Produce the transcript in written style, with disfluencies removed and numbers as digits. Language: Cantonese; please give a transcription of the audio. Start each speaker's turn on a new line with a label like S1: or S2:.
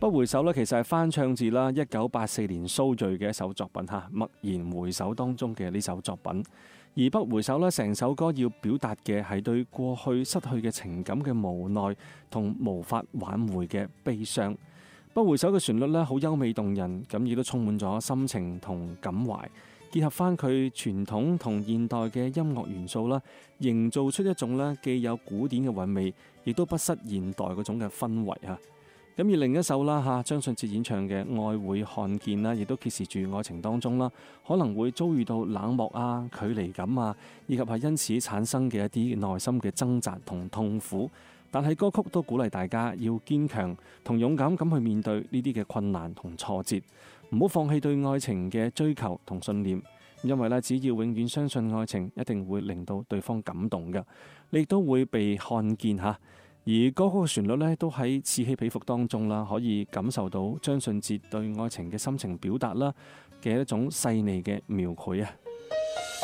S1: 不回首咧，其實係翻唱自啦1984年蘇芮嘅一首作品嚇，驀然回首當中嘅呢首作品。而不回首咧，成首歌要表達嘅係對過去失去嘅情感嘅無奈同無法挽回嘅悲傷。不回首嘅旋律咧，好優美動人，咁亦都充滿咗心情同感懷，結合翻佢傳統同現代嘅音樂元素啦，營造出一種咧既有古典嘅韻味，亦都不失現代嗰種嘅氛圍啊！咁而另一首啦嚇，張信哲演唱嘅《愛會看見》啦，亦都揭示住愛情當中啦，可能會遭遇到冷漠啊、距離感啊，以及係因此產生嘅一啲內心嘅掙扎同痛苦。但係歌曲都鼓勵大家要堅強同勇敢咁去面對呢啲嘅困難同挫折，唔好放棄對愛情嘅追求同信念，因為咧只要永遠相信愛情，一定會令到對方感動嘅，你亦都會被看見嚇。而歌曲嘅旋律咧，都喺此起彼伏當中啦，可以感受到張信哲對愛情嘅心情表達啦嘅一種細膩嘅描繪啊！